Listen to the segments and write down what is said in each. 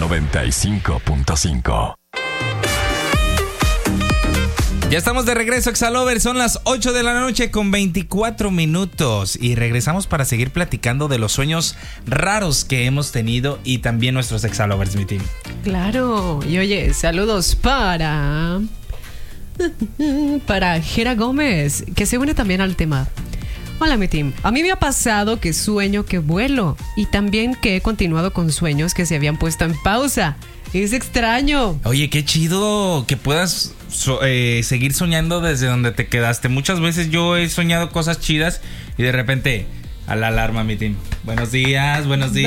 95.5. Ya estamos de regreso, Exalovers. Son las 8 de la noche con 24 minutos. Y regresamos para seguir platicando de los sueños raros que hemos tenido y también nuestros Exalovers, mi team. Claro. Y oye, saludos para Jera Gómez, que se une también al tema. Hola, mi team. A mí me ha pasado que sueño que vuelo y también que he continuado con sueños que se habían puesto en pausa. Es extraño. Oye, qué chido que puedas seguir soñando desde donde te quedaste. Muchas veces yo he soñado cosas chidas y de repente a la alarma, mi team. Buenos días.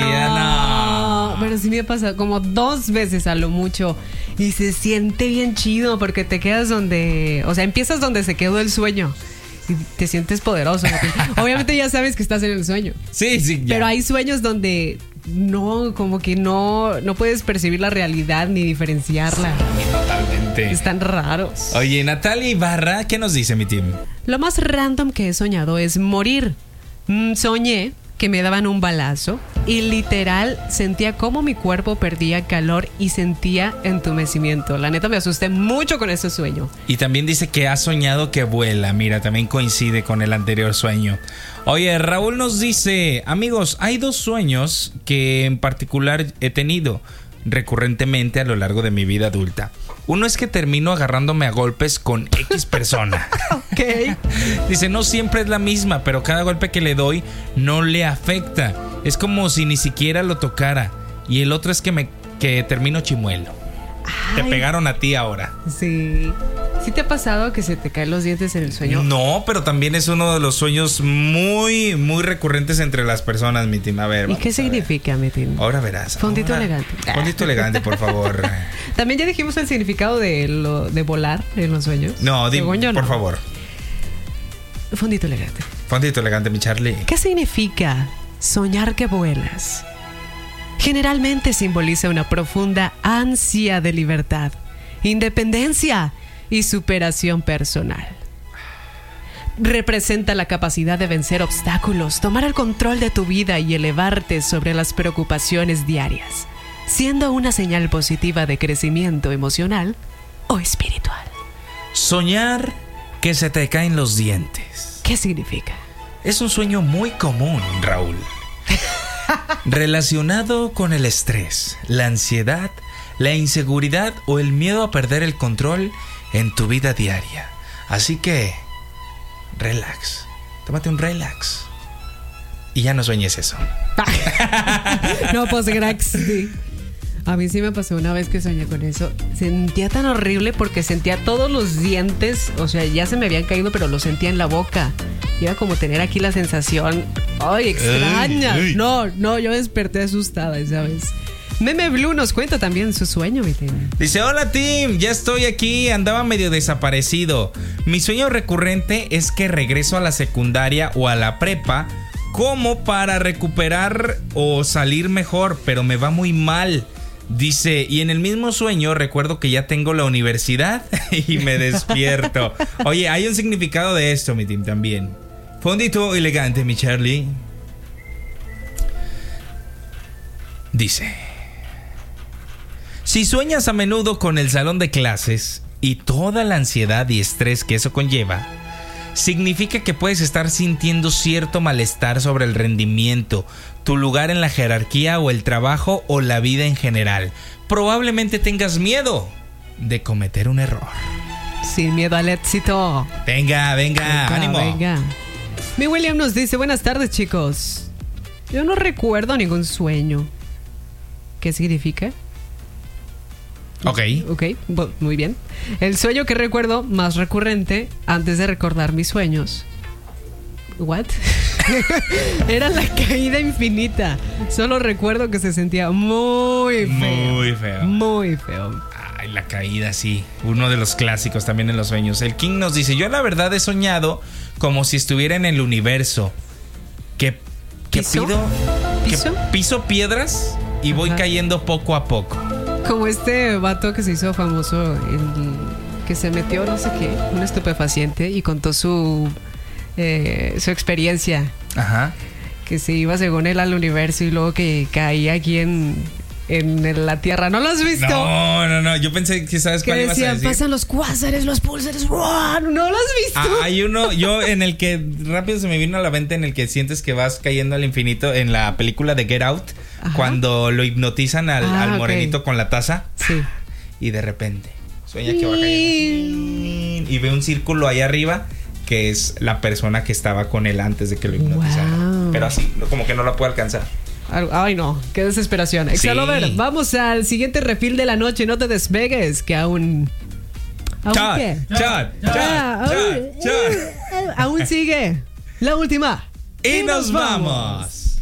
No. Pero sí me ha pasado como 2 veces a lo mucho. Y se siente bien chido porque te quedas donde... O sea, empiezas donde se quedó el sueño. Y te sientes poderoso. Obviamente ya sabes que estás en el sueño. Sí, ya. Pero hay sueños donde no, como que no puedes percibir la realidad ni diferenciarla. Sí, totalmente. Están raros. Oye, Natalia Ibarra, ¿qué nos dice, mi team? Lo más random que he soñado es morir. Soñé que me daban un balazo y literal sentía como mi cuerpo perdía calor y sentía entumecimiento. La neta me asusté mucho con ese sueño. Y también dice que ha soñado que vuela. Mira, también coincide con el anterior sueño. Oye, Raúl nos dice: amigos, hay 2 sueños que en particular he tenido recurrentemente a lo largo de mi vida adulta. Uno es que termino agarrándome a golpes con X persona. Ok. Dice, no siempre es la misma, pero cada golpe que le doy no le afecta. Es como si ni siquiera lo tocara. Y el otro es que termino chimuelo. Ay. Te pegaron a ti ahora. Sí. ¿Sí te ha pasado que se te caen los dientes en el sueño? No, pero también es uno de los sueños muy, muy recurrentes entre las personas, mi team. A ver, ¿y qué significa, mi team? Ahora verás. Fondito elegante. Fondito elegante, por favor. También ya dijimos el significado de volar en los sueños. No, por favor. Fondito elegante. Fondito elegante, mi Charlie. ¿Qué significa soñar que vuelas? Generalmente simboliza una profunda ansia de libertad, independencia y superación personal. Representa la capacidad de vencer obstáculos, tomar el control de tu vida y elevarte sobre las preocupaciones diarias, siendo una señal positiva de crecimiento emocional o espiritual. Soñar que se te caen los dientes. ¿Qué significa? Es un sueño muy común, Raúl. Relacionado con el estrés, la ansiedad, la inseguridad o el miedo a perder el control en tu vida diaria. Así que, relax. Tómate un relax. Y ya no sueñes eso. No, pues grax. Sí. A mí sí me pasó una vez que soñé con eso. Sentía tan horrible porque sentía todos los dientes. O sea, ya se me habían caído, pero los sentía en la boca. Iba como tener aquí la sensación. ¡Ay, extraña! Ay. No, yo desperté asustada esa vez. Meme Blue nos cuenta también su sueño, mi team. Dice, hola team, ya estoy aquí, andaba medio desaparecido. Mi sueño recurrente es que regreso a la secundaria o a la prepa como para recuperar o salir mejor, pero me va muy mal. Dice, y en el mismo sueño recuerdo que ya tengo la universidad y me despierto. Oye, hay un significado de esto, mi team, también. Fondito elegante, mi Charlie. Dice, si sueñas a menudo con el salón de clases y toda la ansiedad y estrés que eso conlleva, significa que puedes estar sintiendo cierto malestar sobre el rendimiento, tu lugar en la jerarquía o el trabajo o la vida en general. Probablemente tengas miedo de cometer un error. Sin miedo al éxito. Venga, ánimo. Venga. Mi William nos dice, buenas tardes, chicos. Yo no recuerdo ningún sueño. ¿Qué significa? Ok, muy bien. El sueño que recuerdo más recurrente antes de recordar mis sueños. ¿What? Era la caída infinita. Solo recuerdo que se sentía muy feo. Muy feo. Ay, la caída, sí. Uno de los clásicos también en los sueños. El King nos dice, yo la verdad he soñado como si estuviera en el universo. Que piso piedras y voy cayendo poco a poco. Como este vato que se hizo famoso, que se metió no sé qué, un estupefaciente y contó su experiencia. Ajá. Que se iba según él al universo y luego que caía aquí en la Tierra. ¿No lo has visto? No. Yo pensé que sabes que cuál ibas a decían, decir. pasan los cuásares, los púlsares. ¡Wow! ¿No lo has visto? Hay uno, yo en el que rápido se me vino a la mente, en el que sientes que vas cayendo al infinito en la película de Get Out. Ajá. Cuando lo hipnotizan al morenito con la taza. Sí. Y de repente sueña que va cayendo así, y ve un círculo ahí arriba que es la persona que estaba con él antes de que lo hipnotizaran. Wow. Pero así, como que no la puede alcanzar. Ay, no, qué desesperación. Exalover, sí. Vamos al siguiente refill de la noche. No te despegues, que aún sigue la última. Y nos vamos.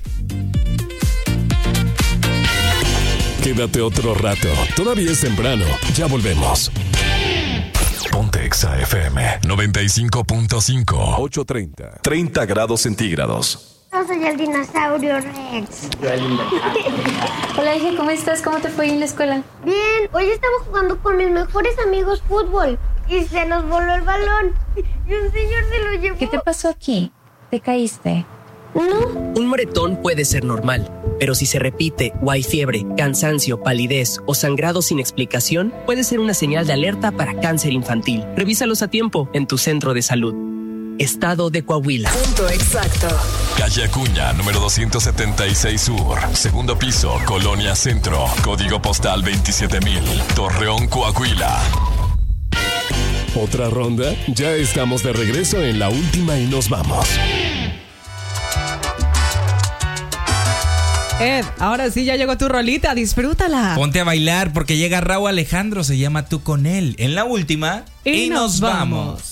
Quédate otro rato. Todavía es temprano. Ya volvemos. Ponte Exa FM 95.5. 8:30. 30 grados centígrados. Yo soy el dinosaurio Rex. Hola, hija, ¿cómo estás? ¿Cómo te fue en la escuela? Bien, hoy estaba jugando con mis mejores amigos fútbol y se nos voló el balón y un señor se lo llevó. ¿Qué te pasó aquí? ¿Te caíste? No. Un moretón puede ser normal, pero si se repite o hay fiebre, cansancio, palidez o sangrado sin explicación, puede ser una señal de alerta para cáncer infantil. Revísalos a tiempo en tu centro de salud. Estado de Coahuila. Punto exacto. Calle Acuña, número 276 Sur. Segundo piso, Colonia Centro. Código postal 27000. Torreón, Coahuila. ¿Otra ronda? Ya estamos de regreso en la última y nos vamos. Ed, ahora sí ya llegó tu rolita, disfrútala. Ponte a bailar porque llega Raúl Alejandro, se llama Tú con él. En la última y nos vamos.